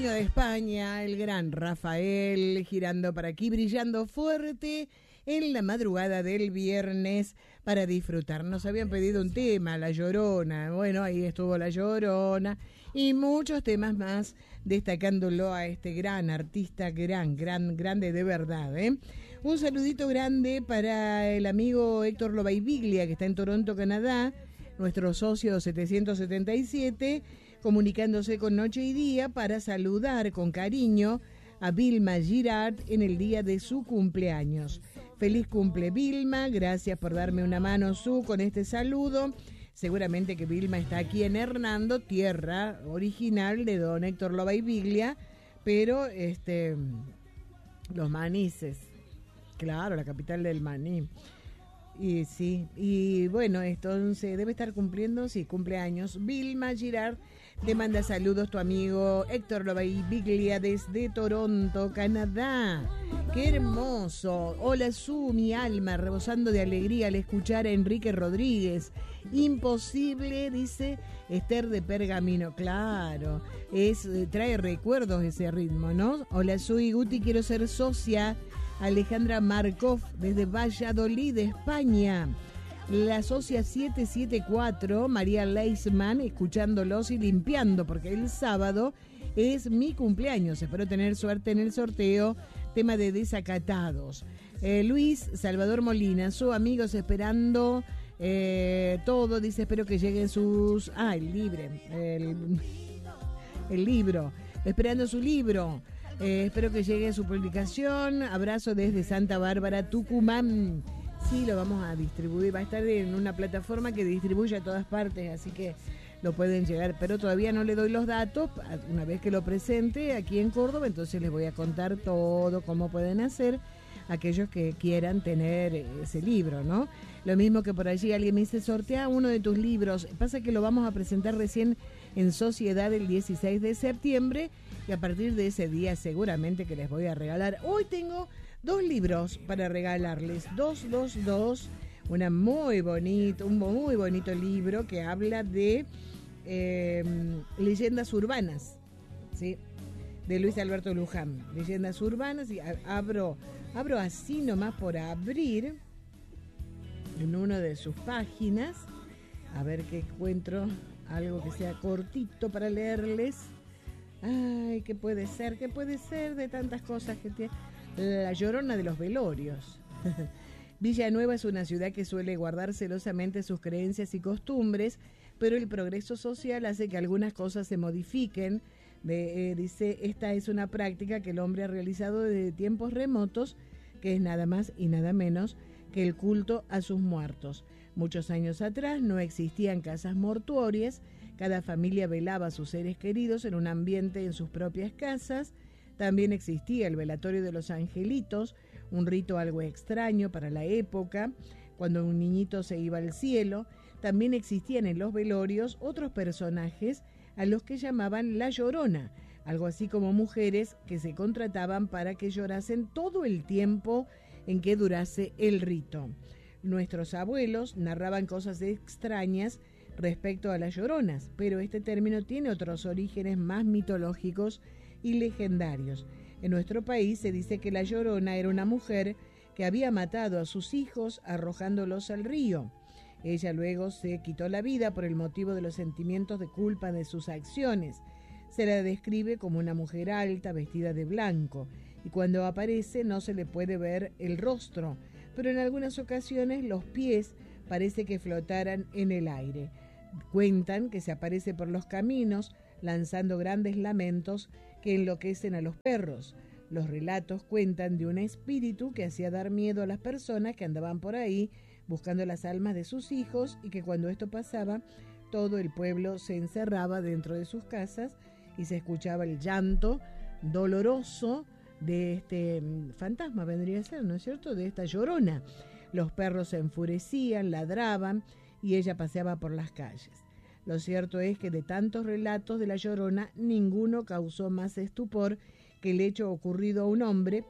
Niño de España, el gran Rafael, girando para aquí, brillando fuerte en la madrugada del viernes para disfrutar. Nos habían pedido un tema, La Llorona. Bueno, ahí estuvo La Llorona y muchos temas más, destacándolo a este gran artista, grande de verdad, ¿eh? Un saludito grande para el amigo Héctor Lobaiviglia, que está en Toronto, Canadá, nuestro socio 777, comunicándose con Noche y Día para saludar con cariño a Vilma Girard en el día de su cumpleaños. Feliz cumple, Vilma, gracias por darme una mano con este saludo. Seguramente que Vilma está aquí en Hernando, tierra original de don Héctor Lobaiviglia, pero los Manises, claro, la capital del maní. Y sí, y bueno, entonces debe estar cumpliendo, sí, cumpleaños. Vilma Girard, te manda saludos tu amigo Héctor Lobaiviglia desde Toronto, Canadá. ¡Qué hermoso! Hola mi alma, rebosando de alegría al escuchar a Enrique Rodríguez. Imposible, dice Esther de Pergamino. Claro, trae recuerdos ese ritmo, ¿no? Hola y Guti, quiero ser socia. Alejandra Markov desde Valladolid, España. La socia 774, María Leisman, escuchándolos y limpiando, porque el sábado es mi cumpleaños. Espero tener suerte en el sorteo. Tema de desacatados. Luis Salvador Molina, su amigos esperando todo. Dice, espero que lleguen sus... el libro. Esperando su libro. Espero que llegue su publicación. Abrazo desde Santa Bárbara, Tucumán. Sí, lo vamos a distribuir. Va a estar en una plataforma que distribuye a todas partes, así que lo pueden llegar. Pero todavía no le doy los datos. Una vez que lo presente aquí en Córdoba, entonces les voy a contar todo, cómo pueden hacer aquellos que quieran tener ese libro, ¿no? Lo mismo que por allí alguien me dice, sortea uno de tus libros. Pasa que lo vamos a presentar recién en Sociedad el 16 de septiembre y a partir de ese día seguramente que les voy a regalar. Hoy tengo 2 libros para regalarles, dos, un muy bonito libro que habla de leyendas urbanas, ¿sí? De Luis Alberto Luján, leyendas urbanas, y abro así nomás por abrir en una de sus páginas, a ver qué encuentro, algo que sea cortito para leerles. Ay, ¿qué puede ser de tantas cosas que tiene? La Llorona de los velorios. Villanueva es una ciudad que suele guardar celosamente sus creencias y costumbres, pero el progreso social hace que algunas cosas se modifiquen. Dice, esta es una práctica que el hombre ha realizado desde tiempos remotos, que es nada más y nada menos que el culto a sus muertos. Muchos años atrás no existían casas mortuorias, cada familia velaba a sus seres queridos en un ambiente en sus propias casas. También existía el velatorio de los angelitos, un rito algo extraño para la época, cuando un niñito se iba al cielo. También existían en los velorios otros personajes a los que llamaban La Llorona, algo así como mujeres que se contrataban para que llorasen todo el tiempo en que durase el rito. Nuestros abuelos narraban cosas extrañas respecto a las lloronas, pero este término tiene otros orígenes más mitológicos y legendarios. En nuestro país se dice que la Llorona era una mujer que había matado a sus hijos arrojándolos al río. Ella luego se quitó la vida por el motivo de los sentimientos de culpa de sus acciones. Se la describe como una mujer alta, vestida de blanco, y cuando aparece no se le puede ver el rostro, pero en algunas ocasiones los pies parece que flotaran en el aire. Cuentan que se aparece por los caminos, lanzando grandes lamentos que enloquecen a los perros. Los relatos cuentan de un espíritu que hacía dar miedo a las personas que andaban por ahí buscando las almas de sus hijos, y que cuando esto pasaba, todo el pueblo se encerraba dentro de sus casas y se escuchaba el llanto doloroso de este fantasma, vendría a ser, ¿no es cierto?, de esta Llorona. Los perros se enfurecían, ladraban y ella paseaba por las calles. Lo cierto es que de tantos relatos de la Llorona, ninguno causó más estupor que el hecho ocurrido a un hombre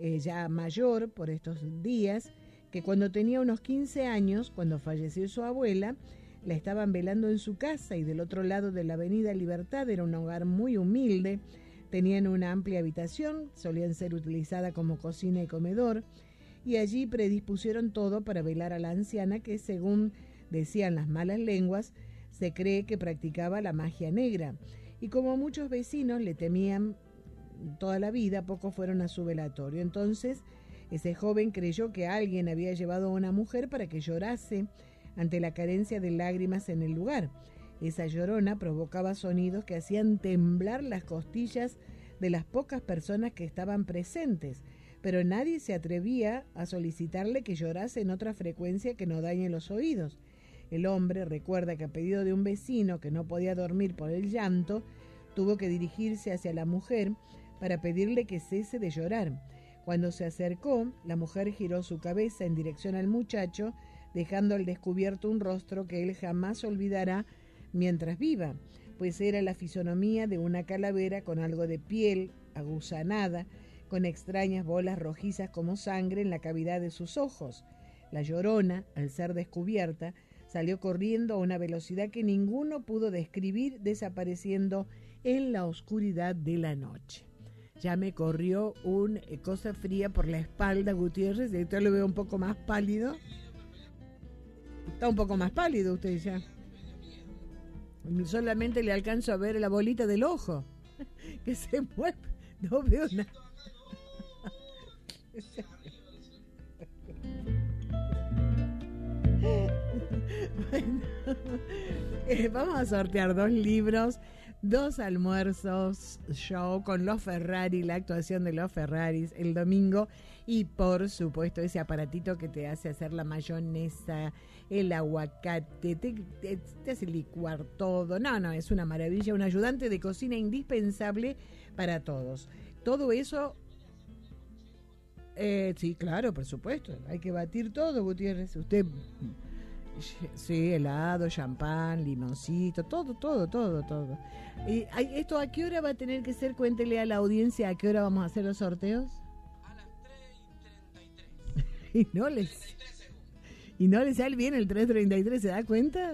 ya mayor por estos días, que cuando tenía unos 15 años, cuando falleció su abuela, la estaban velando en su casa, y del otro lado de la avenida Libertad, era un hogar muy humilde, Tenían una amplia habitación, solían ser utilizada como cocina y comedor, y allí predispusieron todo para velar a la anciana que, según decían las malas lenguas, se cree que practicaba la magia negra. Y como muchos vecinos le temían toda la vida, pocos fueron a su velatorio. Entonces, ese joven creyó que alguien había llevado a una mujer para que llorase ante la carencia de lágrimas en el lugar. Esa llorona provocaba sonidos que hacían temblar las costillas de las pocas personas que estaban presentes, pero nadie se atrevía a solicitarle que llorase en otra frecuencia que no dañe los oídos. El hombre recuerda que a pedido de un vecino que no podía dormir por el llanto, tuvo que dirigirse hacia la mujer para pedirle que cese de llorar. Cuando se acercó, la mujer giró su cabeza en dirección al muchacho, dejando al descubierto un rostro que él jamás olvidará mientras viva, pues era la fisonomía de una calavera con algo de piel aguzanada, con extrañas bolas rojizas como sangre en la cavidad de sus ojos. La llorona, al ser descubierta, salió corriendo a una velocidad que ninguno pudo describir, desapareciendo en la oscuridad de la noche. Ya me corrió una cosa fría por la espalda, Gutiérrez, y ahorita lo veo un poco más pálido. Está un poco más pálido usted ya. Solamente le alcanzo a ver la bolita del ojo que se mueve. No veo nada. Bueno, vamos a sortear 2 libros, 2 almuerzos show con los Ferrari, la actuación de los Ferraris el domingo, y por supuesto ese aparatito que te hace hacer la mayonesa, el aguacate, te hace licuar todo. No, es una maravilla, un ayudante de cocina indispensable para todos. Todo eso, sí, claro, por supuesto, hay que batir todo, Gutiérrez. Usted, sí, helado, champán, limoncito, todo. ¿Esto a qué hora va a tener que ser? Cuéntele a la audiencia a qué hora vamos a hacer los sorteos. A las 3:33. Y no le sale bien el 3:33, ¿se da cuenta?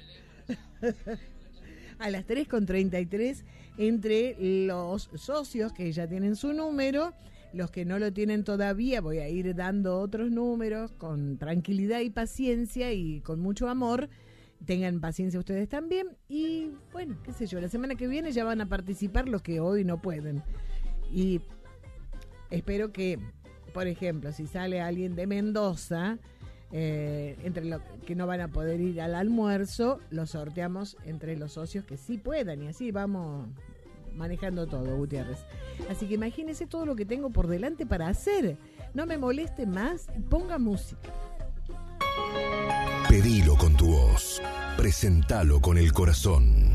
A las 3:33, entre los socios que ya tienen su número, los que no lo tienen todavía, voy a ir dando otros números con tranquilidad y paciencia y con mucho amor. Tengan paciencia ustedes también. Y bueno, qué sé yo, la semana que viene ya van a participar los que hoy no pueden. Y espero que, por ejemplo, si sale alguien de Mendoza, entre los que no van a poder ir al almuerzo, los sorteamos entre los socios que sí puedan, y así vamos manejando todo, Gutiérrez. Así que imagínese todo lo que tengo por delante para hacer. No me moleste más, ponga música. Pedilo con tu voz, presentalo con el corazón.